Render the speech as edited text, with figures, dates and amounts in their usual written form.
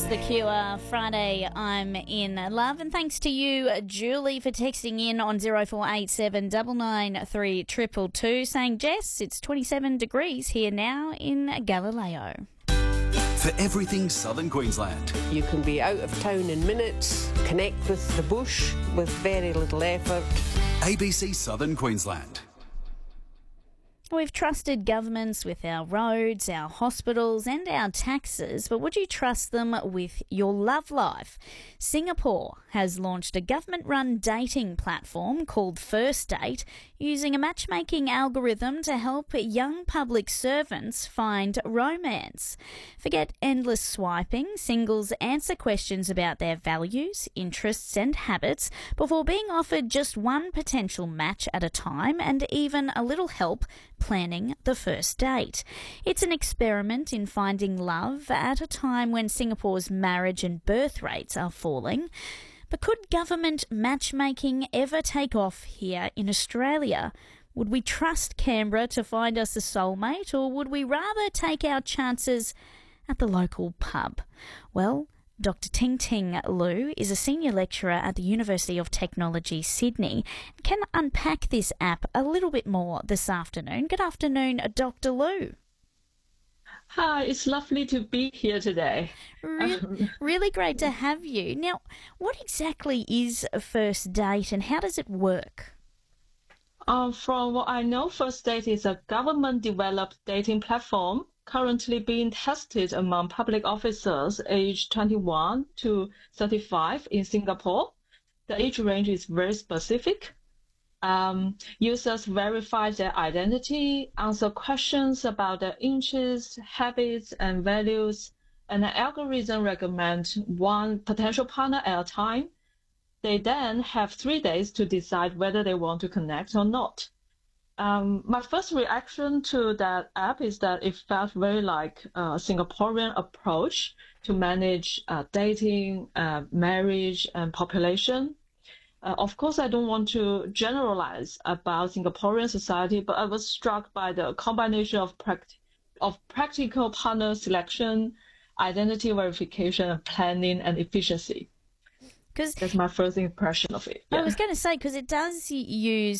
The Cure, Friday, I'm in love. And thanks to you, Julie, for texting in on 0487 993 222 saying, Jess, it's 27 degrees here now in Galileo. For everything Southern Queensland. You can be out of town in minutes, connect with the bush with very little effort. ABC Southern Queensland. We've trusted governments with our roads, our hospitals and our taxes, but would you trust them with your love life? Singapore has launched a government-run dating platform called First Date, using a matchmaking algorithm to help young public servants find romance. Forget endless swiping. Singles answer questions about their values, interests and habits before being offered just one potential match at a time and even a little help planning the first date. It's an experiment in finding love at a time when Singapore's marriage and birth rates are falling. But could government matchmaking ever take off here in Australia? Would we trust Canberra to find us a soulmate, or would we rather take our chances at the local pub? Well, Dr. Ting Ting Liu is a senior lecturer at the University of Technology, Sydney, and can unpack this app a little bit more this afternoon. Good afternoon, Dr. Liu. Hi, it's lovely to be here today. Really great to have you. Now, what exactly is a First Date and how does it work? From what I know, First Date is a government-developed dating platform currently being tested among public officers aged 21 to 35 in Singapore. The age range is very specific. Users verify their identity, answer questions about their interests, habits, and values, and an algorithm recommends one potential partner at a time. They then have 3 days to decide whether they want to connect or not. My first reaction to that app is that it felt very like a Singaporean approach to manage dating, marriage, and population. Of course, I don't want to generalize about Singaporean society, but I was struck by the combination of practical partner selection, identity verification, and planning and efficiency. That's my first impression of it. Yeah. I was going to say, because it does use